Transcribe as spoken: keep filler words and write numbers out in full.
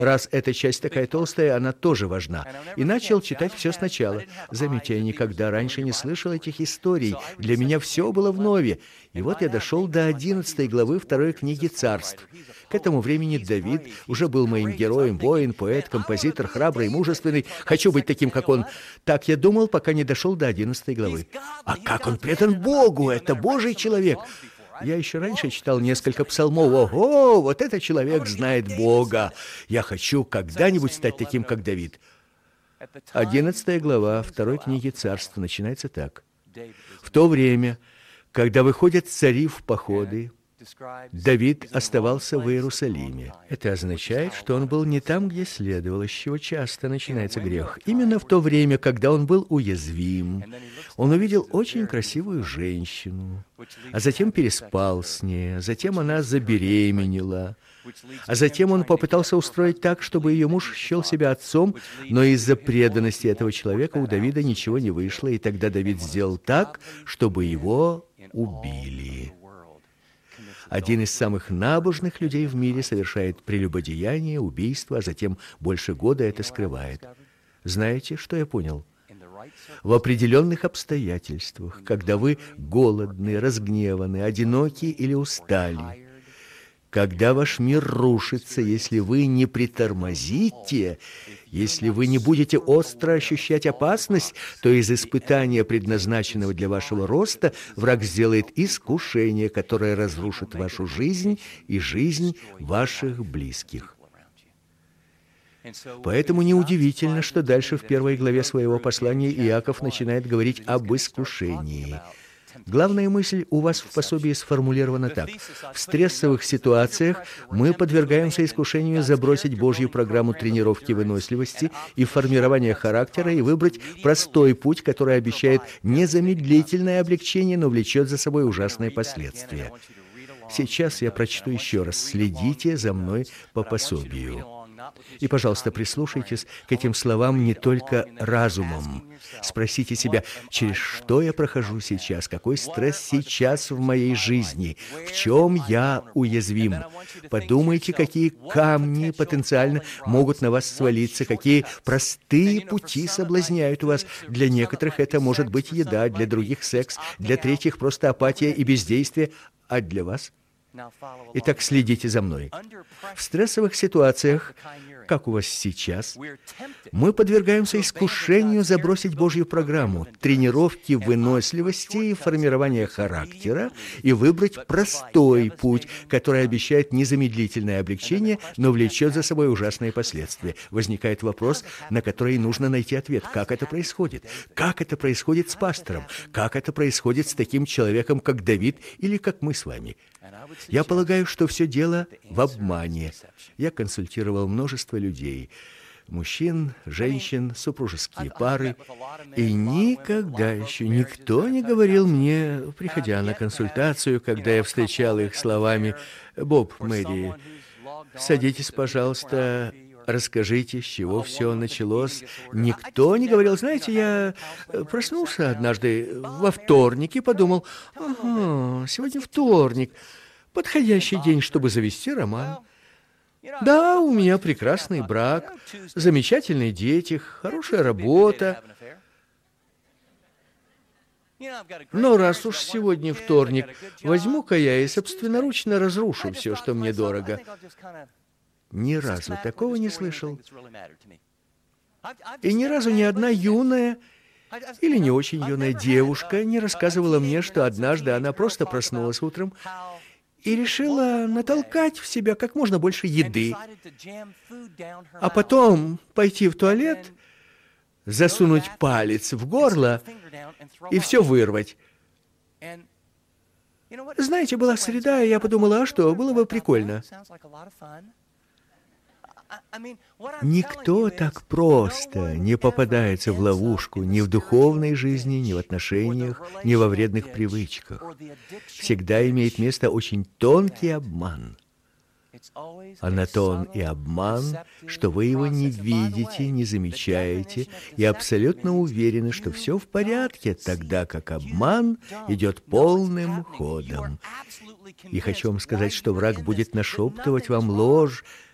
Раз эта часть такая толстая, она тоже важна. И начал читать все сначала. Заметьте, я никогда раньше не слышал этих историй. Для меня все было вновь. И вот я дошел до одиннадцатой главы второй книги Царств. К этому времени Давид уже был моим героем, воин, поэт, композитор, храбрый, мужественный. Хочу быть таким, как он. Так я думал, пока не дошел до одиннадцатой главы. А как он предан Богу! Это Божий человек! Я еще раньше читал несколько псалмов. Ого, вот этот человек знает Бога. Я хочу когда-нибудь стать таким, как Давид. Одиннадцатая глава второй книги Царств начинается так. В то время, когда выходят цари в походы, Давид оставался в Иерусалиме. Это означает, что он был не там, где следовало, с чего часто начинается грех. Именно в то время, когда он был уязвим, он увидел очень красивую женщину, а затем переспал с ней, а затем она забеременела, а затем он попытался устроить так, чтобы ее муж счел себя отцом, но из-за преданности этого человека у Давида ничего не вышло, и тогда Давид сделал так, чтобы его убили. Один из самых набожных людей в мире совершает прелюбодеяние, убийство, а затем больше года это скрывает. Знаете, что я понял? В определенных обстоятельствах, когда вы голодны, разгневаны, одиноки или устали, когда ваш мир рушится, если вы не притормозите, если вы не будете остро ощущать опасность, то из испытания, предназначенного для вашего роста, враг сделает искушение, которое разрушит вашу жизнь и жизнь ваших близких. Поэтому неудивительно, что дальше в первой главе своего послания Иаков начинает говорить об искушении. Главная мысль у вас в пособии сформулирована так. В стрессовых ситуациях мы подвергаемся искушению забросить Божью программу тренировки выносливости и формирования характера и выбрать простой путь, который обещает незамедлительное облегчение, но влечет за собой ужасные последствия. Сейчас я прочту еще раз. Следите за мной по пособию. И, пожалуйста, прислушайтесь к этим словам не только разумом. Спросите себя, через что я прохожу сейчас, какой стресс сейчас в моей жизни, в чем я уязвим. Подумайте, какие камни потенциально могут на вас свалиться, какие простые пути соблазняют вас. Для некоторых это может быть еда, для других секс, для третьих просто апатия и бездействие, а для вас? Итак, следите за мной. В стрессовых ситуациях, как у вас сейчас, мы подвергаемся искушению забросить Божью программу, тренировки выносливости и формирования характера и выбрать простой путь, который обещает незамедлительное облегчение, но влечет за собой ужасные последствия. Возникает вопрос, на который нужно найти ответ. Как это происходит? Как это происходит с пастором? Как это происходит с таким человеком, как Давид или как мы с вами? Я полагаю, что все дело в обмане. Я консультировал множество людей, мужчин, женщин, супружеские пары, и никогда еще никто не говорил мне, приходя на консультацию, когда я встречал их словами: «Боб, Мэри, садитесь, пожалуйста, расскажите, с чего все началось». Никто не говорил: знаете, я проснулся однажды во вторник и подумал: ага, сегодня вторник, подходящий день, чтобы завести роман. Да, у меня прекрасный брак, замечательные дети, хорошая работа. Но раз уж сегодня вторник, возьму-ка я и собственноручно разрушу все, что мне дорого. Ни разу такого не слышал. И ни разу ни одна юная или не очень юная девушка не рассказывала мне, что однажды она просто проснулась утром и решила натолкать в себя как можно больше еды, а потом пойти в туалет, засунуть палец в горло и все вырвать. Знаете, была среда, и я подумала, а что, было бы прикольно. Никто так просто не попадается в ловушку ни в духовной жизни, ни в отношениях, ни во вредных привычках. Всегда имеет место очень тонкий обман. А на то он и обман, что вы его не видите, не замечаете и абсолютно уверены, что все в порядке, тогда как обман идет полным ходом. И хочу вам сказать, что враг будет нашептывать вам ложь,